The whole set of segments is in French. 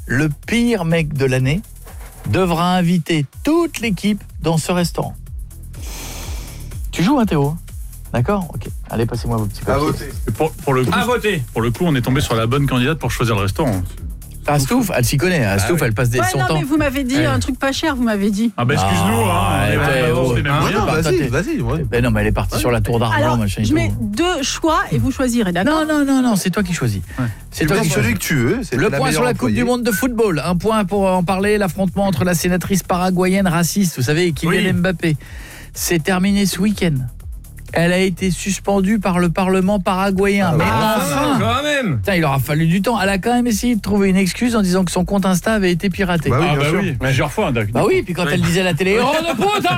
le pire mec de l'année devra inviter toute l'équipe dans ce restaurant. Tu joues, hein, Théo? D'accord, ok. Allez, passez-moi vos petits papiers. À voter. Pour le coup, on est tombé sur la bonne candidate pour choisir le restaurant. Stouff, elle s'y connaît. Stouff, elle passe son temps. Non, mais vous m'avez dit un truc pas cher, vous m'avez dit. Ah bah excuse-nous. Vas-y. Ouais. Ben non, mais elle est partie sur la tour d'argent, Alors, machin. je mets 2 choix et vous choisirez, d'accord? Non, c'est toi qui choisis. Ouais. C'est toi qui choisis. Celui que tu veux. Le point sur la Coupe du Monde de football. Un point pour en parler. L'affrontement entre la sénatrice paraguayenne raciste, vous savez, et Kylian Mbappé. C'est terminé ce week-end. Elle a été suspendue par le Parlement paraguayen. Mais enfin, quand même. Putain, il aura fallu du temps. Elle a quand même essayé de trouver une excuse en disant que son compte Insta avait été piraté. Oui, plusieurs fois. Bah oui, puis quand elle disait à la télé, oh de putain,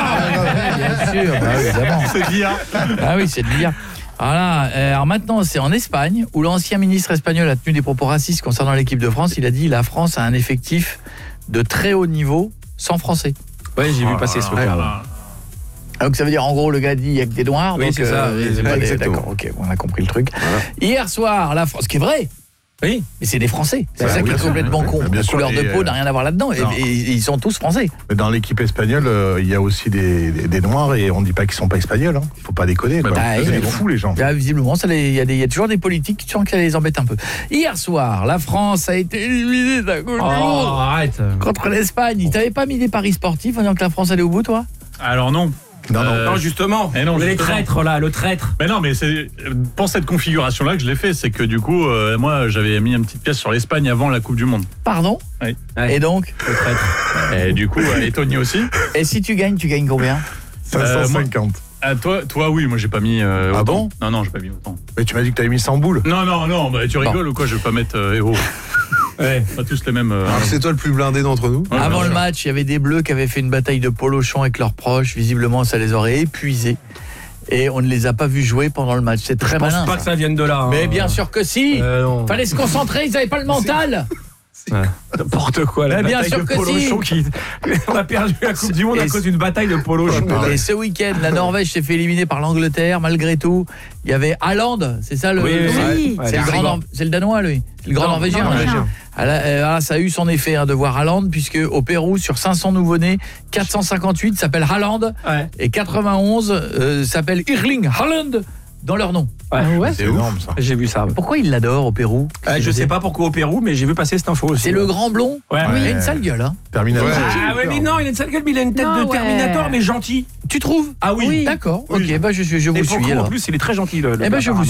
bien sûr, évidemment. C'est bien. Ah oui, c'est bien. Voilà. Alors maintenant, c'est en Espagne où l'ancien ministre espagnol a tenu des propos racistes concernant l'équipe de France. Il a dit la France a un effectif de très haut niveau sans Français. Ouais, j'ai vu passer ce truc-là. Donc ça veut dire en gros le gars dit il y a que des noirs. Oui, donc c'est ça. D'accord, OK, on a compris le truc. Voilà. Hier soir, la France, ce qui est vrai. Oui, mais c'est des Français. C'est ça qui est complètement con. La couleur de peau n'a rien à voir là-dedans. Et ils sont tous français. Mais dans l'équipe espagnole, il y a aussi des noirs et on ne dit pas qu'ils sont pas espagnols. Hein. Faut pas déconner. C'est fou les gens. Là, visiblement, il y a toujours des politiques qui sens que ça les embête un peu. Hier soir, la France a été éliminée d'un coup contre l'Espagne. Ils t'avaient pas mis des paris sportifs en disant que la France allait au bout, toi? Alors non. Non, justement. Les traîtres là, le traître. Mais non, mais c'est pour cette configuration là que je l'ai fait, c'est que du coup moi j'avais mis une petite pièce sur l'Espagne avant la Coupe du monde. Pardon? Oui. Et donc le traître. Et du coup et Tony aussi. Et si tu gagnes combien? 550. Toi oui, moi j'ai pas mis autant. Bon? Non, j'ai pas mis autant. Mais tu m'as dit que tu avais mis 100 boules. Non, bah tu rigoles ou quoi? Je vais pas mettre héros. Ouais, pas tous les mêmes. C'est toi le plus blindé d'entre nous. Ouais, avant le match, il y avait des Bleus qui avaient fait une bataille de polochon avec leurs proches. Visiblement, ça les aurait épuisés. Et on ne les a pas vus jouer pendant le match. C'est très malin. Je pense pas que ça vienne de là. Mais bien sûr que si. Fallait se concentrer, ils n'avaient pas le mental. N'importe quoi. Mais bien sûr que si. On a perdu la Coupe du Monde à cause d'une bataille de polochon. Et ce week-end, la Norvège s'est fait éliminer par l'Angleterre. Malgré tout, il y avait Haaland. C'est ça le. Oui. C'est le Danois, lui. C'est le grand Norvégien. Ça a eu son effet de voir Haaland, puisque au Pérou, sur 500 nouveau-nés, 458 s'appellent Haaland et 91 s'appellent Erling Haaland dans leur nom. C'est énorme ça. J'ai vu ça. Pourquoi ils l'adorent au Pérou? Je sais pas pourquoi au Pérou, mais j'ai vu passer cette info aussi. C'est le grand blond. Il a une sale gueule, hein. Terminator. Mais non, il a une sale gueule, mais il a une tête de Terminator, mais gentil. Tu trouves? Ah oui. D'accord. OK, bah je vous suis alors. En plus, il est très gentil je vous suis.